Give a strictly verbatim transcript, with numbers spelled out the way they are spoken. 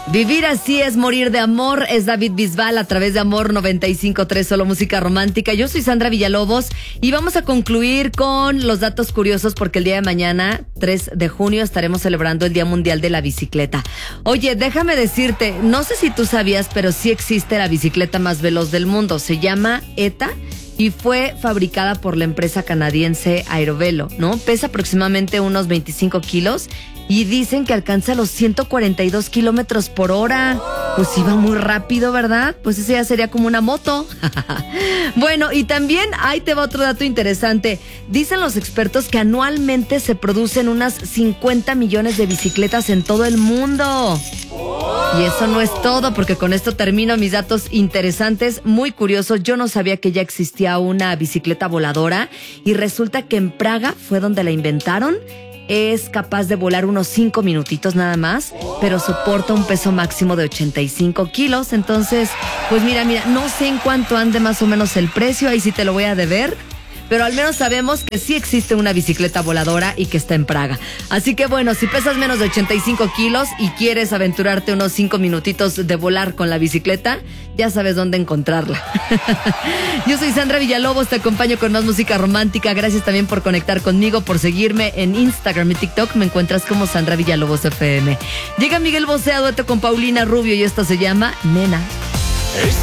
Vivir así es morir de amor, es David Bisbal a través de Amor noventa y cinco punto tres, solo música romántica. Yo soy Sandra Villalobos y vamos a concluir con los datos curiosos porque el día de mañana, tres de junio, estaremos celebrando el Día Mundial de la Bicicleta. Oye, déjame decirte, no sé si tú sabías, pero sí existe la bicicleta más veloz del mundo. Se llama ETA y fue fabricada por la empresa canadiense Aerovelo, ¿no? Pesa aproximadamente unos veinticinco kilos y dicen que alcanza los ciento cuarenta y dos kilómetros por hora. Pues iba muy rápido, ¿verdad? Pues ese ya sería como una moto. Bueno, y también ahí te va otro dato interesante. Dicen los expertos que anualmente se producen unas cincuenta millones de bicicletas en todo el mundo. Y eso no es todo, porque con esto termino mis datos interesantes, muy curiosos. Yo no sabía que ya existía una bicicleta voladora y resulta que en Praga fue donde la inventaron. Es capaz de volar unos cinco minutitos nada más, pero soporta un peso máximo de ochenta y cinco kilos. Entonces, pues mira, mira, no sé en cuánto ande más o menos el precio, ahí sí te lo voy a deber, pero al menos sabemos que sí existe una bicicleta voladora y que está en Praga. Así que bueno, si pesas menos de ochenta y cinco kilos y quieres aventurarte unos cinco minutitos de volar con la bicicleta, ya sabes dónde encontrarla. Yo soy Sandra Villalobos, te acompaño con más música romántica. Gracias también por conectar conmigo, por seguirme en Instagram y TikTok. Me encuentras como Sandra Villalobos F M. Llega Miguel Bosé a dueto con Paulina Rubio y esto se llama Nena.